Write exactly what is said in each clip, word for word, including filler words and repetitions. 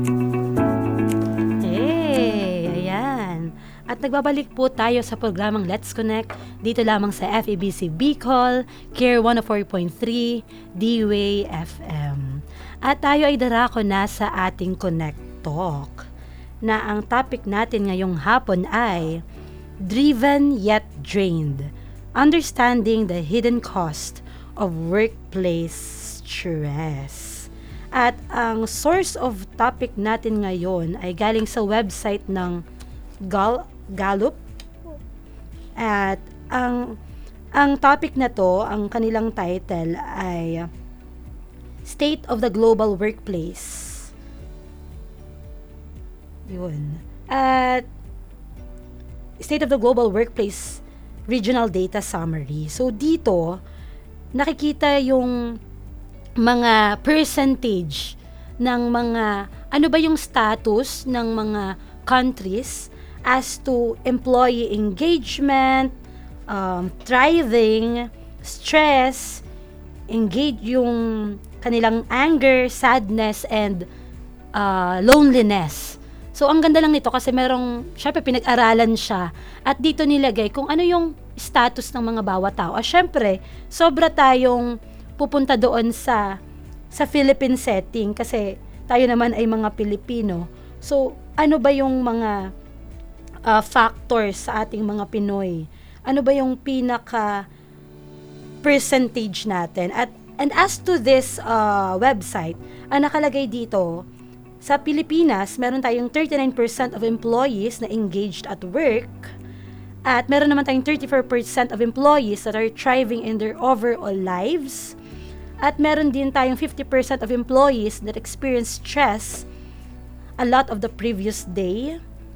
Hey, ayan. At nagbabalik po tayo sa programang Let's Connect dito lamang sa F E B C Bicol, Care one oh four point three, D-Way F M. At tayo ay darako na sa ating Connect Talk na ang topic natin ngayong hapon ay Driven Yet Drained, Understanding the Hidden Cost of Workplace Stress. At ang source of topic natin ngayon ay galing sa website ng Gal- Gallup. At ang ang topic na to, ang kanilang title ay State of the Global Workplace. Yun. At State of the Global Workplace Regional Data Summary. So dito, nakikita yung mga percentage ng mga, ano ba yung status ng mga countries as to employee engagement, um, thriving, stress, engage yung kanilang anger, sadness, and uh, loneliness. So, ang ganda lang nito kasi merong, syempre, pinag-aralan siya at dito nilagay kung ano yung status ng mga bawat tao. Ah, syempre, sobra tayong pupunta doon sa sa Philippine setting kasi tayo naman ay mga Pilipino. So, ano ba yung mga uh, factors sa ating mga Pinoy? Ano ba yung pinaka percentage natin? At and as to this uh, website, ang nakalagay dito, sa Pilipinas, meron tayong thirty-nine percent of employees na engaged at work at meron naman tayong thirty-four percent of employees that are thriving in their overall lives. At meron din tayong fifty percent of employees that experience stress a lot of the previous day.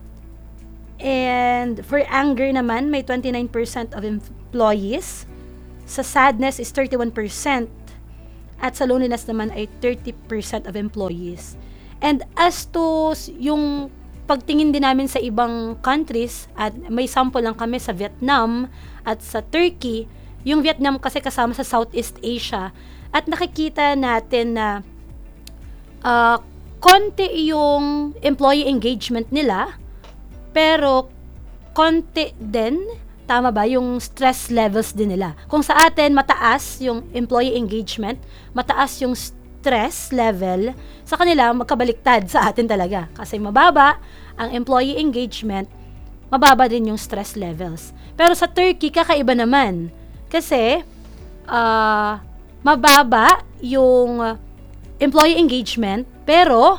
And for anger naman, may twenty-nine percent of employees. Sa sadness is thirty-one percent. At sa loneliness naman ay thirty percent of employees. And as to yung pagtingin din namin sa ibang countries, at may sample lang kami sa Vietnam at sa Turkey, yung Vietnam kasi kasama sa Southeast Asia, at nakikita natin na uh, konti yung employee engagement nila, pero konti din, tama ba, yung stress levels din nila. Kung sa atin, mataas yung employee engagement, mataas yung stress level, sa kanila, magkabaliktad sa atin talaga. Kasi mababa ang employee engagement, mababa din yung stress levels. Pero sa Turkey, kakaiba naman. Kasi, uh, mababa yung employee engagement, pero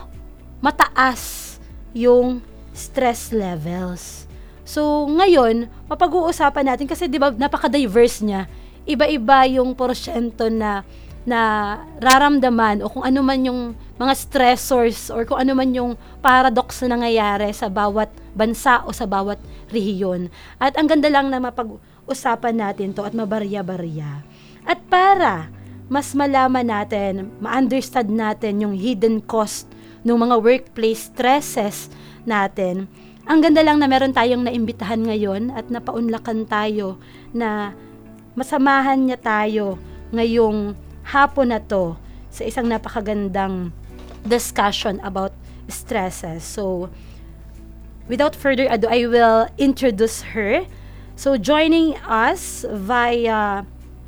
mataas yung stress levels. So, ngayon, mapag-uusapan natin kasi 'di ba napaka-diverse niya. Iba-iba yung porsyento na na raramdaman o kung ano man yung mga stressors or kung ano man yung paradox na nangyayari sa bawat bansa o sa bawat rehiyon. At ang ganda lang na mapag-usapan natin to at mabarya-barya. At para mas malaman natin, ma-understand natin yung hidden cost ng mga workplace stresses natin, ang ganda lang na meron tayong naimbitahan ngayon at napaunlakan tayo na masamahan niya tayo ngayong hapon na to sa isang napakagandang discussion about stresses. So, without further ado, I will introduce her. So, joining us via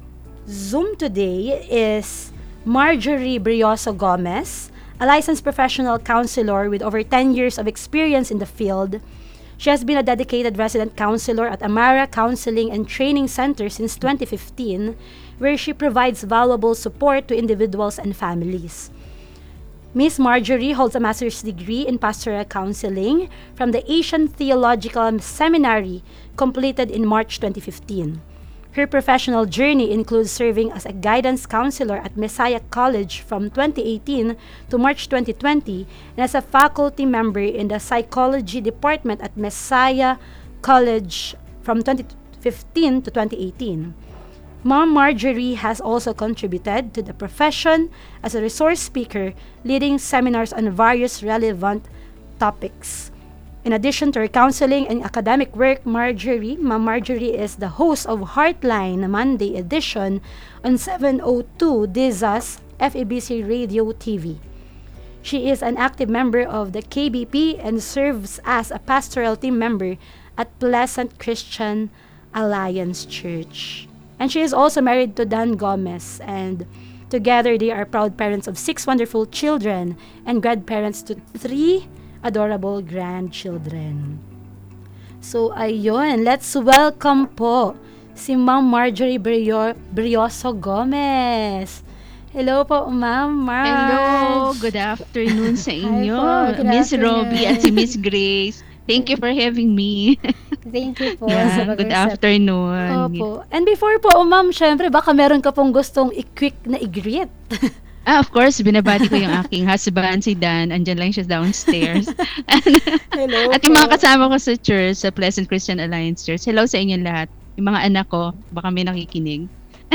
Zoom today is Marjorie Brioso Gomez, a licensed professional counselor with over ten years of experience in the field. She has been a dedicated resident counselor at Amara Counseling and Training Center since twenty fifteen, where she provides valuable support to individuals and families. Miss Marjorie holds a master's degree in pastoral counseling from the Asian Theological Seminary, completed in March twenty fifteen. Her professional journey includes serving as a guidance counselor at Messiah College from twenty eighteen to March twenty twenty and as a faculty member in the psychology department at Messiah College from twenty fifteen to twenty eighteen. Mom Marjorie has also contributed to the profession as a resource speaker, leading seminars on various relevant topics. In addition to her counseling and academic work, Marjorie, Ma'am Marjorie is the host of Heartline Monday edition on seven oh two D I Z A S F E B C Radio T V. She is an active member of the K B P and serves as a pastoral team member at Pleasant Christian Alliance Church. And she is also married to Dan Gomez, and together they are proud parents of six wonderful children and grandparents to three adorable grandchildren. So ayun, let's welcome po si Ma'am Marjorie Brio- Brioso Gomez. Hello po, Ma'am Marge. Hello, good afternoon sa Hi inyo, po, good Miss Robbie at si afternoon. Miss Grace. Thank you for having me. Thank you po sa Yeah, good pag-accept. afternoon. Opo. And before po, oh, Ma'am, syempre baka meron ka pong gustong i-quick na i-greet. Ah, of course, binabati ko yung aking husband, si Dan. Andyan lang siya downstairs. Hello At yung mga po. kasama ko sa church, sa Pleasant Christian Alliance Church. Hello sa inyong lahat. Yung mga anak ko, baka may nakikinig.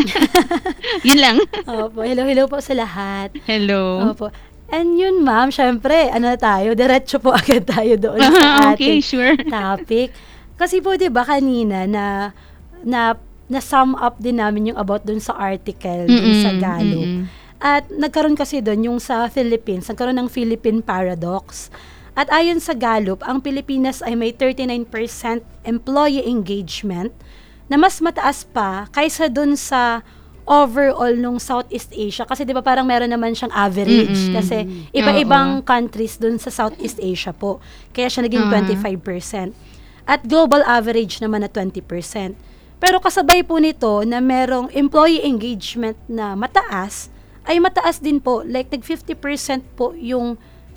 Yun lang. Opo, hello, hello po sa lahat. Hello. Opo. And yun, Ma'am, syempre, ano tayo, diretso po agad tayo doon sa Ah, okay, ating sure. topic. Kasi po, di ba, kanina na, na, na sum up din namin yung about dun sa article, dun sa Mm-mm, Gallup. mm-mm. At nagkaroon kasi doon yung sa Philippines, nagkaroon ng Philippine Paradox. At ayon sa Gallup, ang Pilipinas ay may thirty-nine percent employee engagement na mas mataas pa kaysa doon sa overall nung Southeast Asia. Kasi di ba parang meron naman siyang average. Mm-mm. Kasi iba-ibang countries doon sa Southeast Asia po. Kaya siya naging Ah. twenty-five percent. At global average naman na twenty percent. Pero kasabay po nito na merong employee engagement na mataas, ay mataas din po, like nag fifty percent po yung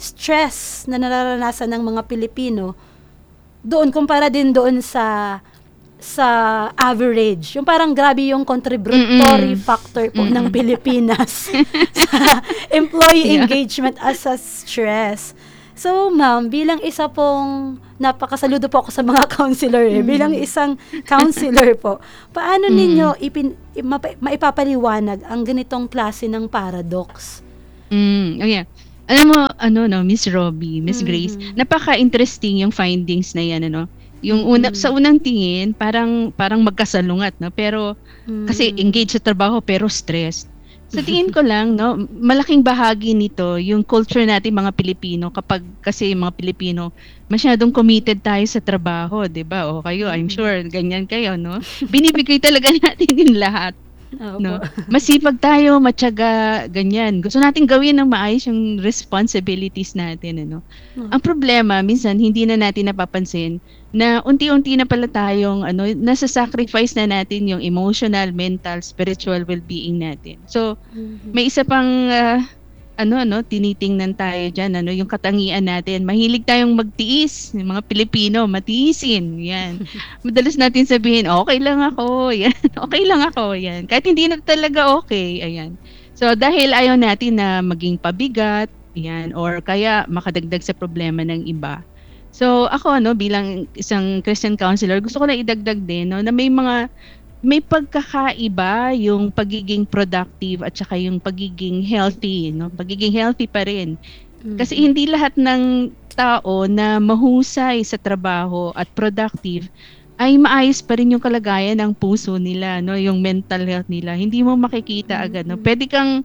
stress na nararanasan ng mga Pilipino doon kumpara din doon sa sa average. Yung parang grabe yung contributory Mm-mm. factor po ng Mm-mm. Pilipinas sa employee Yeah. engagement as a stress. So, ma'am, bilang isa pong, napakasaludo po ako sa mga counselor eh, bilang isang counselor po, paano Mm. ninyo ipin, mapa- maipapaliwanag ang ganitong klase ng paradox? Mm, oh yeah. Alam mo, ano no, Miss Robbie, Miss Grace, Mhm. napaka-interesting yung findings na yan, ano. Yung una, Mhm. sa unang tingin, parang parang magkasalungat, no. Pero kasi Mm. engaged sa trabaho pero stressed. Sa tingin ko lang, no, malaking bahagi nito yung culture natin mga Pilipino, kapag kasi yung mga Pilipino masyadong committed tayo sa trabaho, 'di ba? O kayo, I'm Mhm. sure ganyan kayo, no. Binibigay talaga natin yung lahat. Opo. No. Masipag tayo, matyaga, ganyan. Gusto natin gawin ng maayos yung responsibilities natin, ano. Mm. Ang problema, minsan hindi na natin napapansin na unti-unti na pala tayong ano, nasa-sacrifice na natin yung emotional, mental, spiritual well-being natin. So, Mhm. may isa pang ah, ano ano tinitingnan tayo diyan, ano, yung katangian natin. Mahilig tayong magtiis, yung mga Pilipino, matiisin, 'yan. Madalas natin sabihin, "Okay lang ako." 'Yan. "Okay lang ako." 'Yan. Kahit hindi na talaga okay, ayan. So dahil ayaw natin na maging pabigat, 'yan, or kaya makadagdag sa problema ng iba. So ako, ano, bilang isang Christian counselor, gusto ko lang idagdag din, no, na may mga may pagkakaiba yung pagiging productive at saka yung pagiging healthy, no? Pagiging healthy pa rin. Kasi Mhm. hindi lahat ng tao na mahusay sa trabaho at productive ay maayos pa rin yung kalagayan ng puso nila, no? Yung mental health nila. Hindi mo makikita agad, no? Mhm. Pwede kang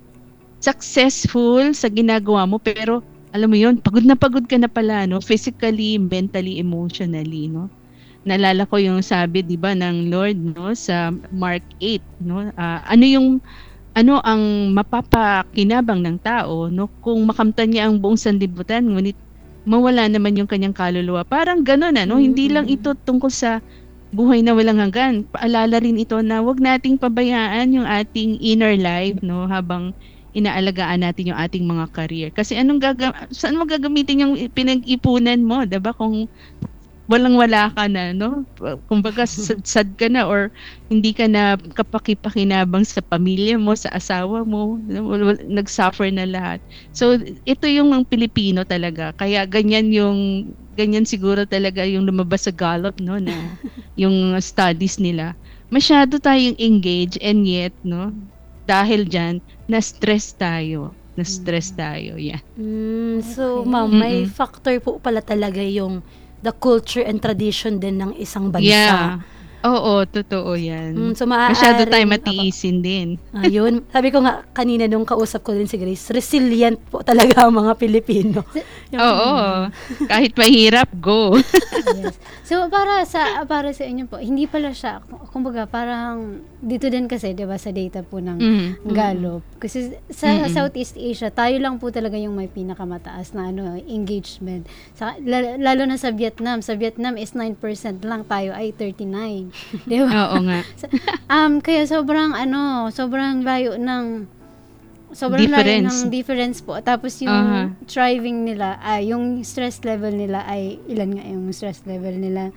successful sa ginagawa mo, pero alam mo yun, pagod na pagod ka na pala, no? Physically, mentally, emotionally, no? Naalala ko yung sabi, 'di ba, ng Lord, no, sa Mark eight, no? Ah, ano yung ano ang mapapakinabang ng tao, no, kung makamtan niya ang buong sanlibutan ngunit mawala naman yung kanyang kaluluwa. Parang gano'n, ano, hindi lang Mm. ito tungkol sa buhay na walang hanggan. Paalala rin ito na 'wag nating pabayaan yung ating inner life, no, habang inaalagaan natin yung ating mga career. Kasi anong gaga saan mo gagamitin yung pinag-ipunan mo, 'di ba, kung walang-wala ka na, no? Kumbaga sad-sad ka na or hindi ka na kapaki-pakinabang sa pamilya mo, sa asawa mo, no? Wal- wal- nag-suffer na lahat. So ito yung mga Pilipino talaga. Kaya ganyan yung ganyan siguro talaga yung lumabas sa Gallup, no, na yung studies nila. Masyado tayong engaged, and yet, no, dahil diyan na-stress tayo. Na-stress tayo. Yeah. Mm, so, Okay. ma'am, may Mm-mm. factor po pala talaga yung the culture and tradition din ng isang bansa. Yeah. Oo, totoo yan. Mm, so Masyado tayo maaaring, opo. matiisin din. Ayun, sabi ko nga kanina nung kausap ko din si Grace, resilient po talaga ang mga Pilipino. Yung, Oo, kahit mahirap, go. Yes. So para sa para sa inyo po, hindi pala siya kumbaga parang dito din kasi 'di ba sa data po ng Mhm. Gallup. Kasi sa Mm-mm. Southeast Asia, tayo lang po talaga yung may pinakamataas na ano engagement. Sa lalo, lalo na sa Vietnam, sa Vietnam is nine percent lang, tayo ay thirty-nine. 'Di ba? Oo nga. Sa- um kaya sobrang ano, sobrang layo ng sobrang layo Difference. ng difference po. Tapos yung Aha. thriving nila, ay yung stress level nila ay ilan nga yung stress level nila?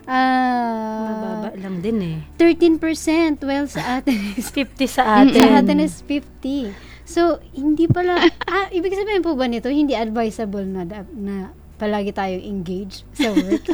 Ah, mababa lang din eh. thirteen percent. Well, sa atin is fifty sa atin. sa atin is fifty. So, hindi pala, ah, ibig sabihin po ba nito, hindi advisable na, da- na palagi tayong engaged sa work?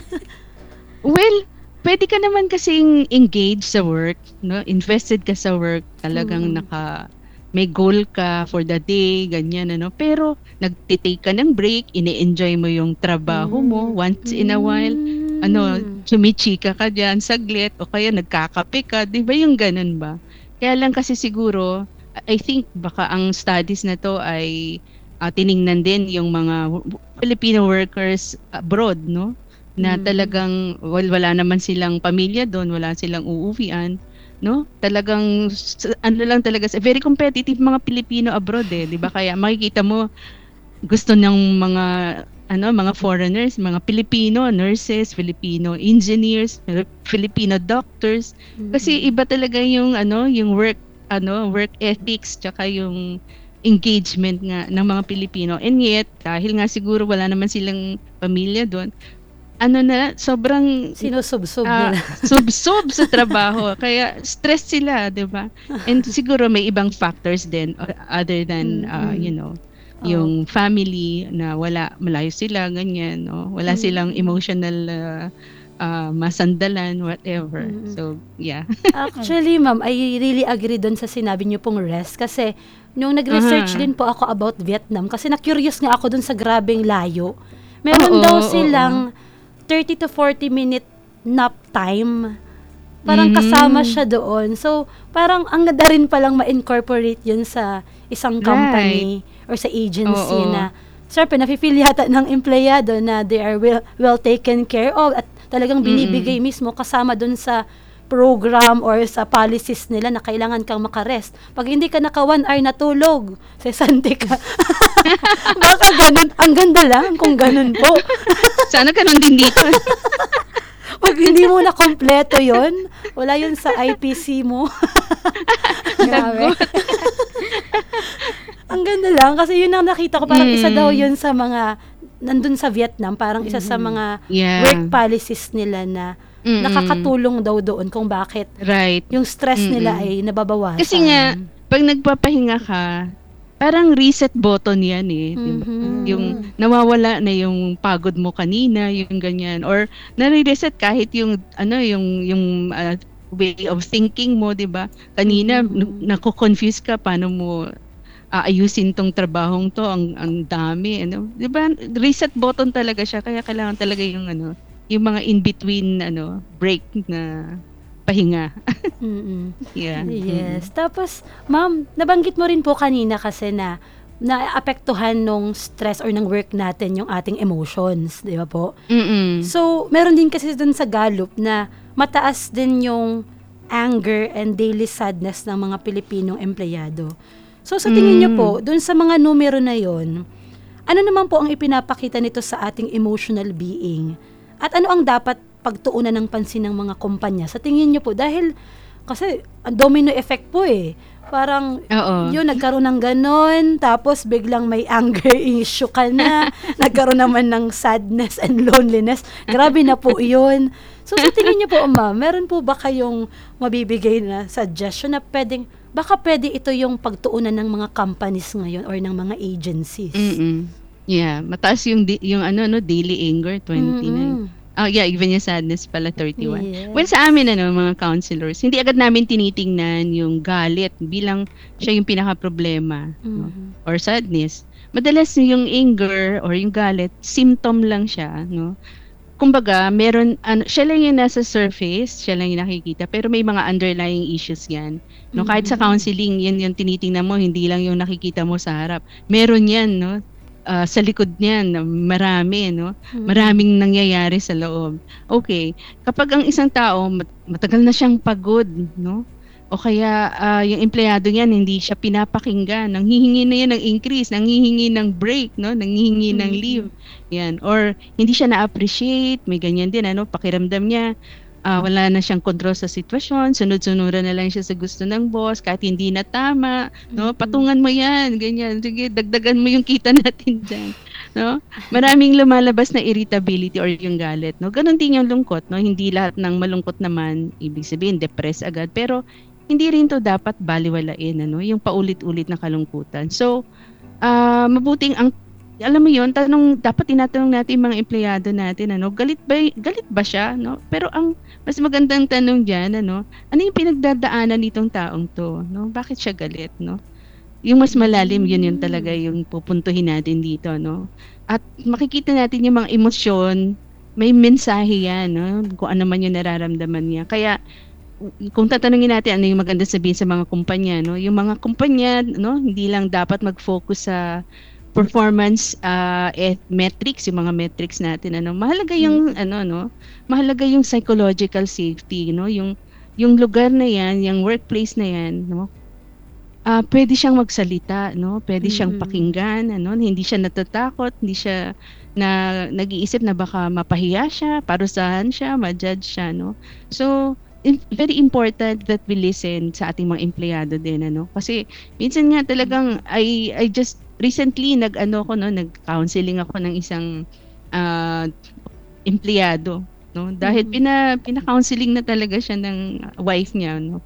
Well, pwede ka naman kasing engage sa work, no? Invested ka sa work, talagang Mm. naka may goal ka for the day, ganyan ano. Pero nagte-take ka ng break, ine-enjoy mo yung trabaho mo once in a while. Ano, chumichika ka diyan saglit o kaya nagkakape ka, 'di ba yung ganun ba? Kaya lang kasi siguro I think baka ang studies na to ay ah, tiningnan din yung mga w- Filipino workers abroad, no? Na Mm. talagang well, wala naman silang pamilya doon, wala silang uuwian, no? Talagang s- ano lang talaga, sa- very competitive mga Pilipino abroad eh, 'di ba? Kaya makikita mo gusto ng mga ano, mga foreigners, mga Pilipino nurses, Filipino engineers, Filipino doctors kasi iba talaga yung ano, yung work ano, work ethics tsaka yung engagement nga ng mga Pilipino. And yet, dahil nga siguro wala naman silang pamilya doon, ano na, sobrang Sinusubsob ah, nila. sub-sub sa trabaho. Kaya stress sila, 'di ba? And siguro may ibang factors din o- other than ah, Mm-mm. you know, Oo. yung family na wala malayo sila ganyan, no? Wala silang Mm. emotional ah, ah, masandalan whatever. Mm. So, yeah. Actually, ma'am, I really agree doon sa sinabi niyo pong rest kasi nung nag-research Aha. din po ako about Vietnam kasi na-curious nga ako doon sa grabeng layo. Meron Oo, daw oo. silang thirty to forty minute nap time. Parang Mm. kasama siya doon. So, parang ang ganda rin palang ma-incorporate yun sa isang company or sa agency Oo. na syempre, nafe-feel yata ng empleyado na they are well, well taken care of at talagang binibigay mismo kasama doon sa program or sa policies nila na kailangan kang makarest. Pag hindi ka naka one hour natulog, sesante ka. Baka ganun. Ang ganda lang kung ganun po. Sana ganun din dito. Pag hindi mo na kompleto yon, wala yun sa I P C mo. Grabe. Ang ganda lang kasi yun ang nakita ko, parang isa Mm. daw yun sa mga nandun sa Vietnam, parang isa sa mga Yeah. work policies nila na Mm-mm. nakakatulong daw doon kung bakit Right. yung stress nila Mm-mm. ay nababawasan. Kasi nga, pag nagpapahinga ka, parang reset button yan eh. di ba? Mhm. Yung nawawala na yung pagod mo kanina, yung ganyan. Or nare-reset kahit yung, ano, yung, yung ah, way of thinking mo, di ba? Kanina, Mhm. n- nako-confuse ka, paano mo aayusin tong trabahong to, ang, ang dami, ano. Di ba? Reset button talaga siya, kaya kailangan talaga yung, ano, yung mga in-between, ano, break na pahinga. Mm-mm. Yeah. Yes. Tapos, ma'am, nabanggit mo rin po kanina kasi na naapektuhan nung stress or ng work natin yung ating emotions, di ba po? Mm-mm. So, meron din kasi dun sa Gallup na mataas din yung anger and daily sadness ng mga Pilipinong empleyado. So, sa tingin niyo Mm. po, dun sa mga numero na yon, ano naman po ang ipinapakita nito sa ating emotional being? At ano ang dapat pagtuunan ng pansin ng mga kumpanya? Sa tingin niyo po, dahil kasi ang domino effect po eh. Parang Oo. yun, nagkaroon ng ganon, tapos biglang may anger issue ka na, nagkaroon naman ng sadness and loneliness. Grabe na po yun. So sa tingin niyo po, ma'am, meron po ba kayong mabibigay na suggestion na pwedeng, baka pwede ito yung pagtuunan ng mga companies ngayon or ng mga agencies? Mm. Yeah, mataas yung di- yung ano no daily anger twenty-nine. Mm-mm. Oh yeah, even yung sadness pala thirty-one. Yes. Well, sa amin ano mga counselors, hindi agad namin tinitingnan yung galit bilang siya yung pinaka problema, no? Mhm. Or sadness. Madalas yung anger or yung galit, symptom lang siya, no? kumbaga meron ano, siya lang yung nasa surface, siya lang yung nakikita, pero may mga underlying issues 'yan. No, kahit sa Mhm. counseling, 'yan yung tinitingnan mo, hindi lang yung nakikita mo sa harap. Meron 'yan, no? Ah, sa likod niyan, na marami, no? Mm. Maraming nangyayari sa loob. Okay, kapag ang isang tao mat- matagal na siyang pagod, no? O kaya ah, yung empleyado niyan hindi siya pinapakinggan, nanghihingi na yan ng increase, nanghihingi ng break, no? Nanghihingi ng Mm. leave. Yan, or hindi siya na-appreciate, may ganyan din ano, pakiramdam niya ah, wala na siyang kontrol sa sitwasyon, sunod-sunuran na lang siya sa gusto ng boss kahit hindi na tama, no? Mm. Patungan mo 'yan, ganyan. Sige, dagdagan mo yung kita natin diyan, no? Maraming lumalabas na irritability or yung galit, no? Gano'n din yung lungkot, no? Hindi lahat ng malungkot naman ibig sabihin depressed agad, pero hindi rin 'to dapat balewalain ano, yung paulit-ulit na kalungkutan. So, ah, mabuting ang alam mo 'yun, tanong dapat tinatanong natin yung mga empleyado natin ano, galit ba galit ba siya, no? Pero ang mas magandang tanong diyan ano, ano yung pinagdadaanan nitong taong 'to, no? Bakit siya galit, no? Yung mas malalim, yun yun talaga Hmm. yung pupuntuhin natin dito, no? At makikita natin yung mga emosyon, may mensahe yan, no? Kung ano man yung nararamdaman niya. Kaya kung tatanungin natin ano yung maganda sabihin sa mga kumpanya, no? Yung mga kumpanya, no, hindi lang dapat mag-focus sa performance ah, eh, metrics, yung mga metrics natin ano. Mahalaga yung Mm. ano no, mahalaga yung psychological safety, no? Yung yung lugar na yan, yung workplace na yan, no? Ah, puwede siyang magsalita 'no, puwede siyang Mm. pakinggan ano, hindi siya natatakot, hindi siya na nag-iisip na baka mapahiya siya, parusahan siya, ma-judge siya 'no. So, im very important that we listen sa ating mga empleyado din ano, kasi minsan nga talagang I I just recently nag-ano ako 'no, nag-counseling ako ng isang, ah, empleyado 'no, dahil Mm. pina pina-counseling na talaga siya ng wife niya 'no.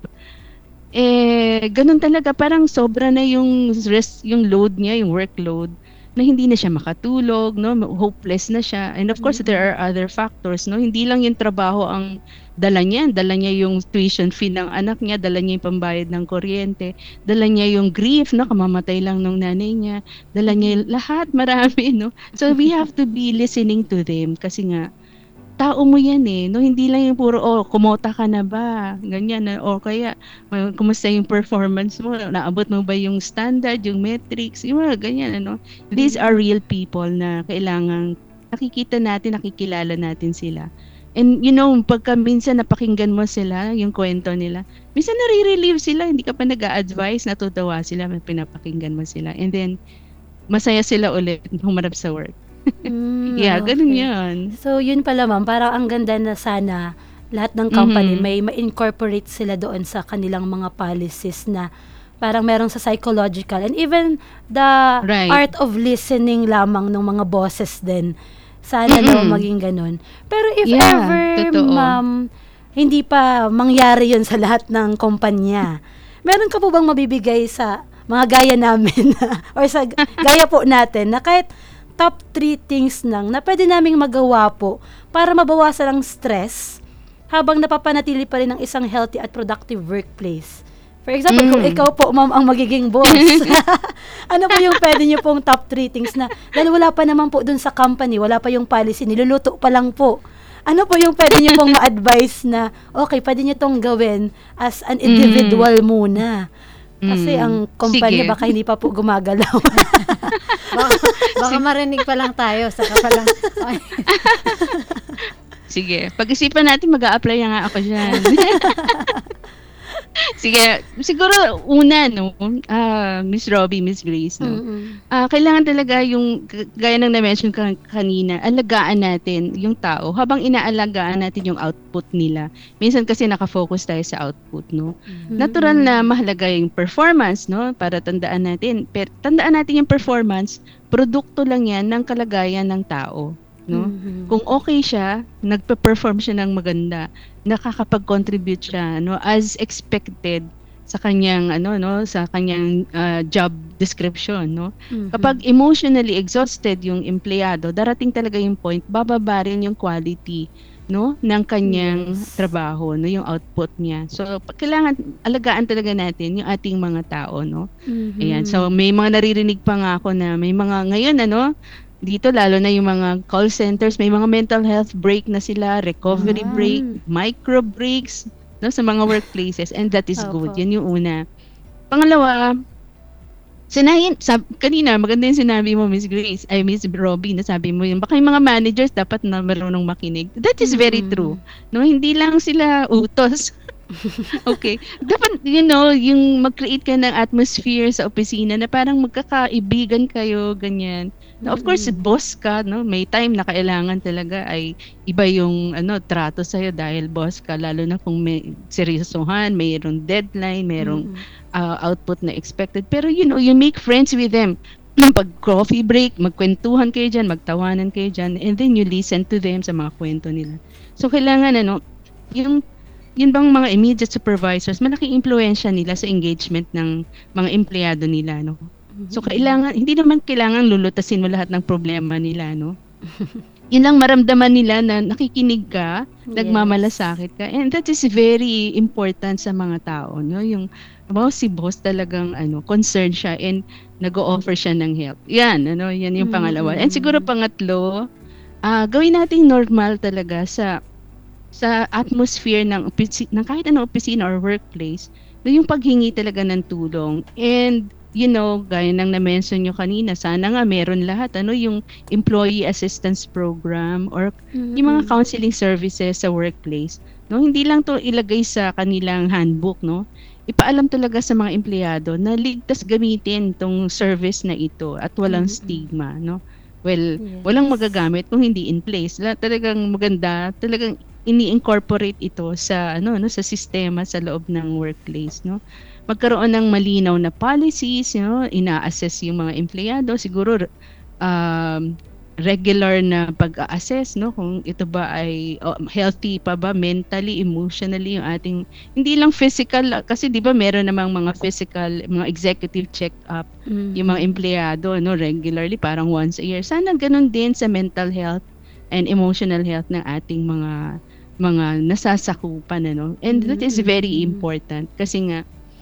Eh, gano'n talaga parang sobra na yung res yung load niya, yung workload na hindi na siya makatulog 'no, hopeless na siya and of course there Mm. are other factors 'no, hindi lang yung trabaho ang dala niya, dala niya yung tuition fee ng anak niya, dala niya yung pambayad ng kuryente, dala niya yung grief 'no, kamamatay lang nung nanay niya, dala niya yung Mm. lahat marami 'no. So we have to be listening to them kasi nga tao mo 'yan, eh, 'no, hindi lang yung puro, "Oh, kumota ka na ba?" Ganyan na o kaya, ah, "Kumusta yung performance mo, naabot mo ba yung standard, yung metrics?" Yung mga ganyan ano. These are Mm. real people na kailangang nakikita natin, nakikilala natin sila. And you know, pagka minsan napakinggan mo sila, yung kuwento nila, minsan nare-relieve sila, hindi ka pa nag-a-advice, natutuwa sila, pinapakinggan mo sila and then masaya sila ulit humarap sa work. Hmm, Yeah, gano'n okey. 'yun. So, yun pala ma'am, parang ang ganda na sana lahat ng company Mhm. may ma-incorporate sila doon sa kanilang mga policies na parang merong sa psychological and even the Right. art of listening lamang ng mga bosses din. Sana daw Mm. maging gano'n. Pero if Yeah, ever totoo. ma'am, hindi pa mangyari yun sa lahat ng kumpanya, meron ka po bang mabibigay sa mga gaya namin na or sa gaya po natin na kahit top three things lang na puwede naming magawa po para mabawasan ang stress habang napapanatili pa rin ang isang healthy at productive workplace? For example, kung Hmm. ikaw po ma'am ang magiging boss, ano po yung puwede niyo pong top three things na dahil wala pa naman po dun sa company, wala pa yung policy, niluluto pa lang po. Ano po yung puwede niyo pong ma-advice na, "Okey, puwede niyo 'tong gawin as an Mhm. individual muna." Kasi Hmm. ang kumpanya Sige. baka hindi pa po gumagalaw. Baka baka Si marinig pa lang tayo saka pa lang ay, sige, pag-isipan natin mag-a-apply na nga ako diyan. Sige, siguro una 'no, ah, Miss Robbie, Miss Grace 'no, Mm. ah, kailangan talaga yung ga gaya ng na-mention ko kanina, alagaan natin yung tao habang inaalagaan natin yung output nila. Minsan kasi naka-focus tayo sa output 'no. Natural na Mm. mahalaga yung performance 'no, para tandaan natin per tandaan natin yung performance, produkto lang 'yan ng kalagayan ng tao 'no. Mhm. Kung okey siya, nagpe-perform siya ng maganda, nakakapag-contribute siya 'no, as expected sa kanyang ano 'no, sa kanyang, ah, job description 'no. Kapag Mhm. emotionally exhausted yung empleyado, darating talaga yung point bababa rin yung quality 'no, ng kanyang Yes. trabaho 'no, yung output niya. So, pa kailangan alagaan talaga natin yung ating mga tao 'no. Ayan, so Mhm. may mga naririnig pa nga ako na may mga ngayon ano, dito lalo na yung mga call centers, may mga mental health break na sila, recovery Ah. break, micro breaks, no, sa mga workplaces, and that is good. Opo. Yan yung una. Pangalawa, sanayin, sab, kanina maganda yung sinabi mo, Miss Grace, ay Miss Robbie, na sabi mo yun, baka yung mga managers dapat na marunong makinig. That is very Mm. true. No, hindi lang sila utos. Okay. Dapat, you know, yung mag-create ka ng atmosphere sa opisina na parang magkakaibigan kayo, ganyan. Na of course, Mm. boss ka, no? May time na kailangan talaga ay iba yung ano, trato sa'yo dahil boss ka, lalo na kung may seryosohan, mayroong deadline, mayroong Mm. uh, output na expected. Pero you know, you make friends with them. Pag coffee break, magkwentuhan kayo dyan, magtawanan kayo dyan, and then you listen to them sa mga kwento nila. So, kailangan, ano, yung yun bang mga immediate supervisors, malaking impluwensya nila sa engagement ng mga empleyado nila, no? So, kailangan, hindi naman kailangan lulutasin mo lahat ng problema nila, no? Yun lang maramdaman nila na nakikinig ka, Yes. nagmamalasakit ka, and that is very important sa mga tao, no? Yung, wow, si boss talagang, ano, concerned siya and nag-o-offer siya ng help. Yan, ano, yan yung pangalawa. And siguro pangatlo, ah gawin nating normal talaga sa sa atmosphere ng, opisi- ng kahit anong opisina or workplace, na yung paghingi talaga ng tulong. And, you know, gaya ng na-mention nyo kanina, sana nga meron lahat, ano, yung employee assistance program or yung mga counseling services sa workplace. No, hindi lang to ilagay sa kanilang handbook, no? Ipaalam talaga sa mga empleyado na ligtas gamitin tong service na ito at walang Mm-mm. stigma, no? Well, Yes. walang magagamit kung hindi in place. La, talagang maganda, talagang ini-incorporate ito sa ano no sa sistema sa loob ng workplace, no. Magkaroon ng malinaw na policies, you know, ina-assess yung mga empleyado, siguro um, regular na pag-assess, no, kung ito ba ay oh, healthy pa ba mentally, emotionally yung ating, hindi lang physical kasi 'di ba meron namang mga physical, mga executive check-up yung mga empleyado, no, regularly, parang once a year. Sana ganun din sa mental health and emotional health ng ating mga mga nasasakupan, ano. And that is very important kasi nga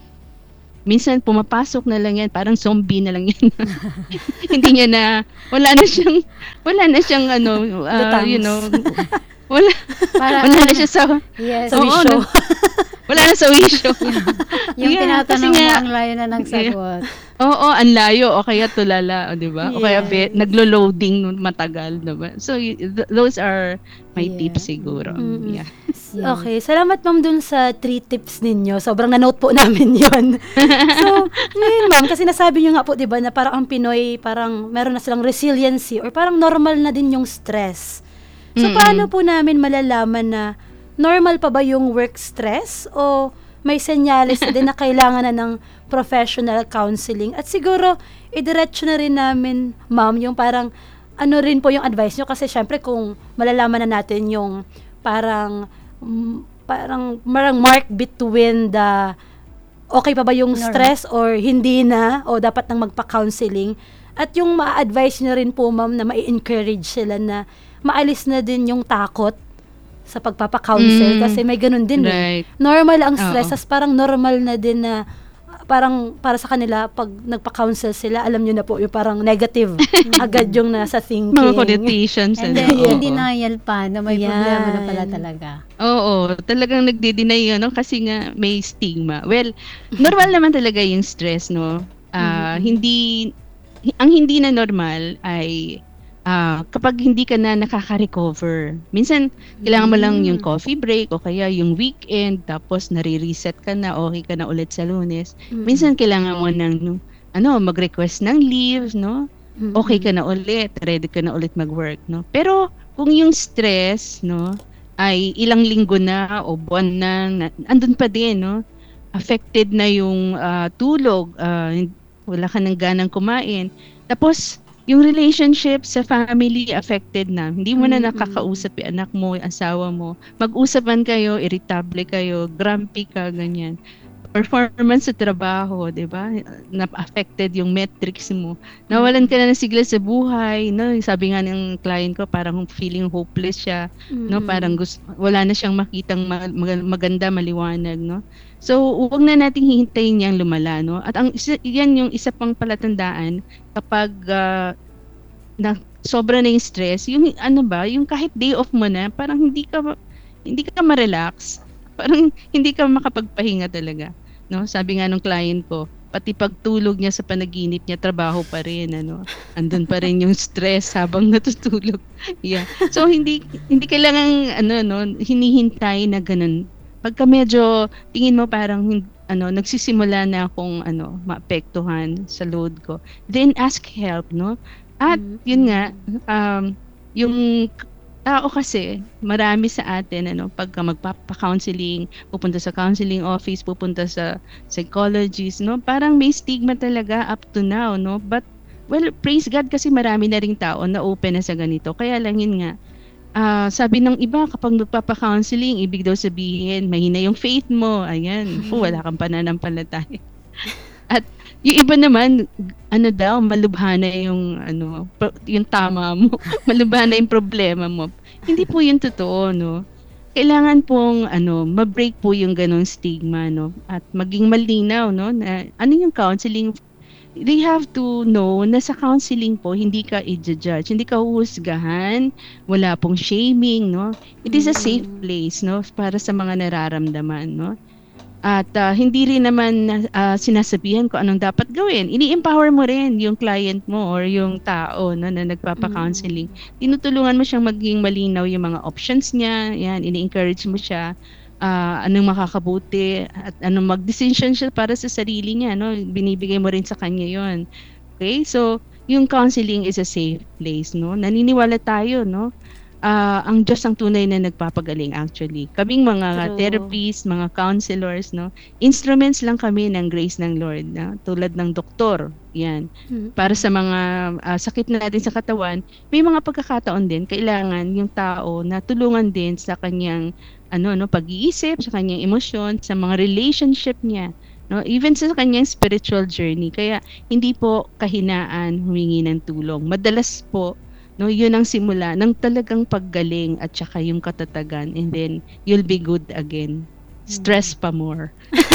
minsan pumapasok na lang yan, parang zombie na lang yan. Hindi niya na, wala na siyang, wala na siyang ano, uh, Lutangs. you know, wala, Para, wala na siya sa, yes, Sa Oo, wisyo. na- wala na sa wisyo. yung Yeah, tinatanong kasi mo nga- ang layo na ng sagot. Oo, ang layo o kaya tulala, o 'di ba? O kaya be, Yes. naglo-loading nung matagal, 'di ba? So y- th- those are my Yeah. tips siguro. Mm-mm. Yeah. Yeah. Okay, salamat ma'am dun sa three tips ninyo. Sobrang na-note po namin yon. So, ngayon ma'am, kasi nasabi nyo nga po, di ba, na parang ang Pinoy, parang meron na silang resiliency or parang normal na din yung stress. So, Mm-mm. paano po namin malalaman na normal pa ba yung work stress o may senyales na din na kailangan na ng professional counseling? At siguro, idiretso na rin namin, ma'am, yung parang ano rin po yung advice nyo kasi syempre kung malalaman na natin yung parang mm, parang marang mark between the okay pa ba yung Normal. stress or hindi na o dapat nang magpa-counseling at yung ma-advise nyo rin po ma'am na ma-encourage sila na maalis na din yung takot sa pagpapa-counsel Mm. kasi may ganun din eh. Right. Normal ang stress, Oo. tas parang normal na din na parang para sa kanila pag nagpa-counsel sila, alam nyo na po yung parang negative agad yung nasa thinking. Mga connotations. And ano, then, oo. in denial pa na may Yan. problema na pala talaga. Oo, talagang nagde-deny ano kasi nga may stigma. Well, normal naman talaga yung stress, no. Ah, hindi ang hindi na normal ay ah, kapag hindi ka na nakaka-recover. Minsan kailangan mo lang yung coffee break o kaya yung weekend tapos nare-reset ka na, okay ka na ulit sa Lunes. Minsan kailangan mo ng ano, mag-request ng leave, no. Okay ka na ulit, ready ka na ulit mag-work, no. Pero kung yung stress, no, ay ilang linggo na o buwan na, na andun pa din, no? Affected na yung ah, tulog, ah, wala ka ng ganang kumain. Tapos, yung relationship sa family affected na. Hindi mo na Mm-mm. nakakausap yung anak mo, yung asawa mo. Mag-usapan kayo, irritable kayo, grumpy ka, ganyan. Performance sa trabaho, di ba? Na-affected yung metrics mo. Nawalan ka na ng sigla sa buhay, no? Sabi nga ng client ko, parang feeling hopeless siya, no? Parang gusto, wala na siyang makitang ma- mag- maganda, maliwanag, no? So, huwag na nating hihintayin niyang lumala, no? At ang isa, yan yung isa pang palatandaan kapag ah, na sobra na yung stress, yung ano ba, yung kahit day off mo na, parang hindi ka ma- hindi ka ma-relax. Parang hindi ka makapagpahinga talaga, 'no? Sabi nga nung client ko, pati pagtulog niya sa panaginip niya trabaho pa rin ano. Andun pa rin yung stress habang natutulog. Yeah. So hindi hindi kailangang ano 'no, hinihintay na gano'n. Pagka medyo tingin mo parang hin ano, nagsisimula na akong ano, maapektuhan sa load ko, then ask help 'no. At yun nga, Mm. um, yung tao kasi marami sa atin ano, pagka magpapa-counseling, pupunta sa counseling office, pupunta sa psychologist 'no, parang may stigma talaga up to now 'no. But well, praise God kasi marami na ring tao na open na sa ganito. Kaya lang yun nga, ah, sabi ng iba kapag magpapa-counseling ibig daw sabihin mahina yung faith mo, ayan, naku wala kang pananampalataya. At yung iba naman, ano daw, malubhana yung ano, pro yung tama mo, malubhana yung problema mo. Hindi po yun totoo 'no. Kailangan pong ano, ma-break po yung gano'ng stigma 'no, at maging malinaw 'no, na ano yung counseling. They have to know na sa counseling po hindi ka ija-judge, hindi ka huhusgahan, wala pong shaming 'no. It is a safe Mm. place 'no, para sa mga nararamdaman 'no. At, ah, hindi rin naman na ah, sinasabihan kung anong dapat gawin. Ini-empower mo rin yung client mo or yung tao 'no, na nagpapa-counseling. Mm. Tinutulungan mo siyang maging malinaw yung mga options niya, 'yan, ini-encourage mo siya, ah, anong makakabuti at anong magdesisyon siya para sa sarili niya 'no, binibigay mo rin sa kanya 'yon. Okay, so yung counseling is a safe place 'no. Naniniwala tayo 'no, ah, ang Diyos ang tunay na nagpapagaling actually. Kaming mga True. therapists, mga counselors 'no, instruments lang kami ng grace ng Lord na tulad ng doktor, 'yan. Para Mm. sa mga, ah, sakit natin sa katawan, may mga pagkakataon din kailangan yung tao na tulungan din sa kanyang ano 'no, pag-iisip, sa kanyang emosyon, sa mga relationship niya 'no, even sa kanyang spiritual journey. Kaya hindi po kahinaan humingi ng tulong. Madalas po 'no, yun ang simula ng talagang paggaling at saka yung katatagan, and then you'll be good again. Stress Mm. pa more.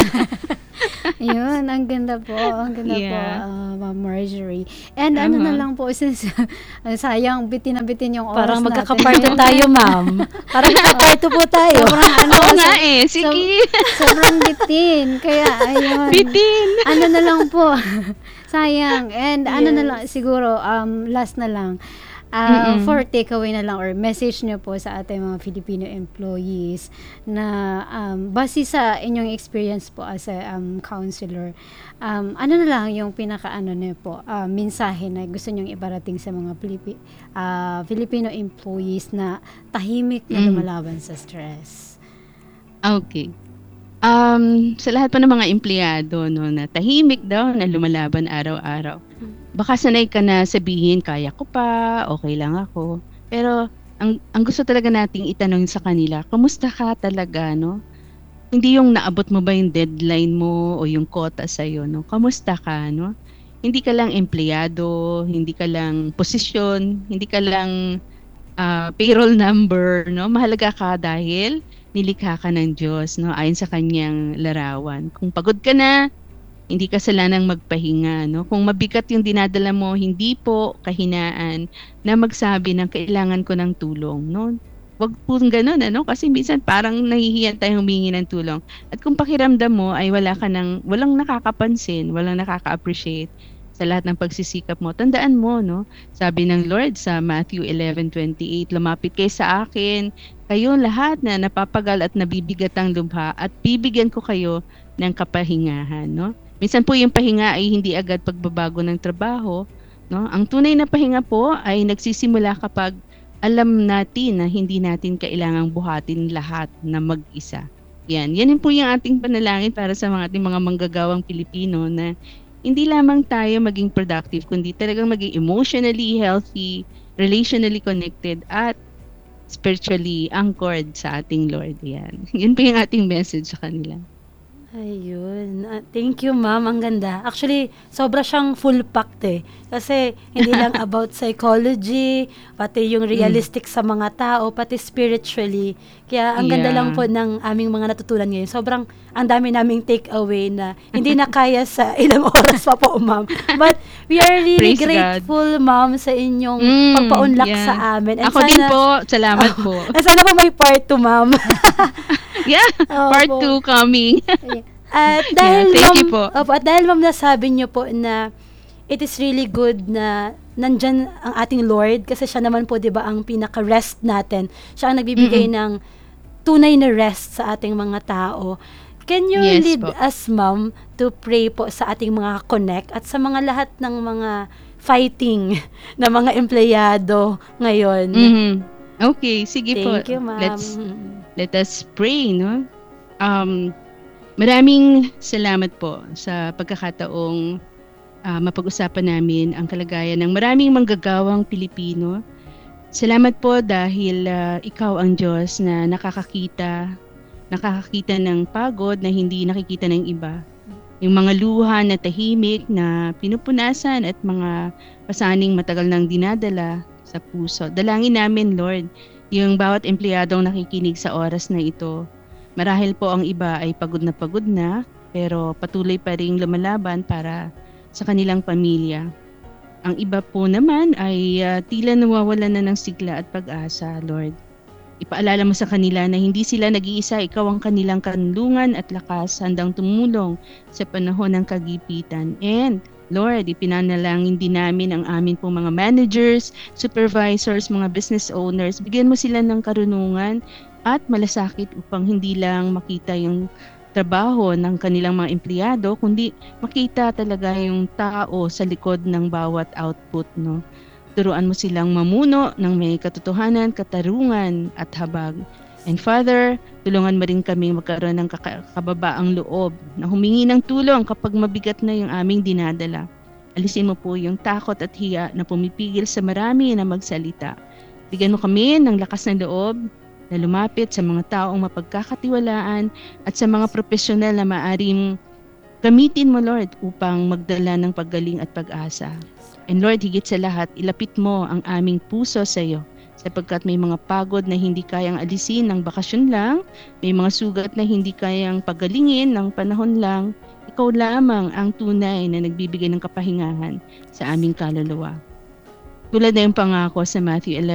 Ayun, ang ganda po, ang ganda po, Yeah, ah, Ma'am Marjorie. And ano na uh-huh. lang po, since ah, sayang bitin na bitin yung oras Parang natin. magkaka-part two tayo, ma'am. Parang magka-part two po tayo. Sobrang ano, Oo nga so, eh, so, sige. sobrang bitin. Kaya, ayun, Bitin. ano na lang po, sayang. And ano na lang, Yes. siguro, um, last na lang. Ah, Mm. for takeaway na lang or message niyo po sa ating mga Filipino employees na um, base sa inyong experience po as a um, counselor, um, ano na lang yung pinaka-ano niyo po, ah, mensahe na gusto niyong ibarating sa mga Pilipi ah, Filipino employees na tahimik na Mm. lumalaban sa stress? Okay. Um, sa lahat pa ng mga empleyado 'no, na tahimik daw na lumalaban araw-araw. Baka sanay ka na sabihin, "Kaya ko pa, okey lang ako." Pero ang ang gusto talaga nating itanong sa kanila, kamusta ka talaga 'no? Hindi yung naabot mo ba yung deadline mo o yung quota sa'yo 'no, kamusta ka 'no? Hindi ka lang empleyado, hindi ka lang posisyon, hindi ka lang, ah, payroll number 'no, mahalaga ka dahil nilikha ka ng Diyos 'no, ayon sa kanyang larawan. Kung pagod ka na, hindi kasalanang magpahinga 'no. Kung mabigat yung dinadala mo, hindi po kahinaan na magsabi ng, "Kailangan ko ng tulong," 'no. 'Wag pong gano'n ano, kasi minsan parang nahihiya tayong humingi ng tulong. At kung pakiramdam mo ay wala ka ng walang nakakapansin, walang nakaka-appreciate sa lahat ng pagsisikap mo, tandaan mo 'no, sabi ng Lord sa Matthew eleven twenty-eight, "Lumapit kayo sa akin, kayong lahat na napapagal at nabibigatang lubha at bibigyan ko kayo ng kapahingahan," 'no. Minsan po yung pahinga ay hindi agad pagbabago ng trabaho 'no. Ang tunay na pahinga po ay nagsisimula kapag alam natin na hindi natin kailangang buhatin lahat na mag-isa. 'Yan, 'yan po yung ating panalangin para sa mga ating mga manggagawang Pilipino na hindi lamang tayo maging productive kundi talagang maging emotionally healthy, relationally connected at spiritually anchored sa ating Lord, 'yan. 'Yun po yung ating message sa kanila. Ayun. Ah, thank you, ma'am. Ang ganda. Actually, sobra siyang full packed eh. Kasi hindi lang about psychology, pati yung Mm. realistic sa mga tao, pati spiritually. Kaya ang ganda lang Yeah. po ng aming mga natutunan ngayon. Sobrang ang dami naming take away na hindi na kaya sa ilang oras pa po, ma'am. But we are really Praise God. grateful, ma'am, sa inyong Mm, pagpaunlak yeah. sa amin. And Ako din sana- po, salamat Oh, po. and sana po may part two, ma'am. Yeah, part Opo. two coming. At dahil Yeah, thank ma'am, you po. opo, at dahil ma'am nasabi niyo po na it is really good na nandyan ang ating Lord kasi siya naman po 'di ba ang pinaka-rest natin. Siya ang nagbibigay ng tunay na rest sa ating mga tao. Can you Yes lead po. us, ma'am, to pray po sa ating mga connect at sa mga lahat ng mga fighting na mga empleyado ngayon? Mhm. Okay, sige po. Thank you, ma'am. Let's let us pray, no? Um maraming salamat po sa pagkakataong ah, mapag-usapan namin ang kalagayan ng maraming manggagawang Pilipino. Salamat po dahil ah, ikaw ang Diyos na nakakakita, nakakakita ng pagod na hindi nakikita ng iba. Yung mga luha na tahimik na pinupunasan at mga pasaning matagal nang dinadala sa puso. Dalangin namin, Lord, yung bawat empleyadong nakikinig sa oras na ito. Marahil po ang iba ay pagod na pagod na, pero patuloy pa ring lumalaban para sa kanilang pamilya. Ang iba po naman ay ah, tila nawawalan na ng sigla at pag-asa, Lord. Ipaalala mo sa kanila na hindi sila nag-iisa, ikaw ang kanilang kanlungan at lakas, handang tumulong sa panahon ng kagipitan. And Lord, ipinanalangin din namin ang amin pong mga managers, supervisors, mga business owners. Bigyan mo sila ng karunungan at malasakit upang hindi lang makita yung trabaho ng kanilang mga empleyado, kundi makita talaga yung tao sa likod ng bawat output, no? Turuan mo silang mamuno ng may katotohanan, katarungan at habag. And Father, tulungan mo rin kami magkaroon ng kaka- kababaang loob na humingi ng tulong kapag mabigat na yung aming dinadala. Alisin mo po yung takot at hiya na pumipigil sa marami na magsalita. Bigyan mo kami ng lakas ng loob na lumapit sa mga taong mapagkakatiwalaan at sa mga profesional na maaring gamitin mo, Lord, upang magdala ng paggaling at pag-asa. And Lord, higit sa lahat, ilapit mo ang aming puso sa iyo sapagkat may mga pagod na hindi kayang alisin ng bakasyon lang, may mga sugat na hindi kayang pagalingin ng panahon lang. Ikaw lamang ang tunay na nagbibigay ng kapahingahan sa aming kaluluwa. Tulad na yung pangako sa Matthew eleven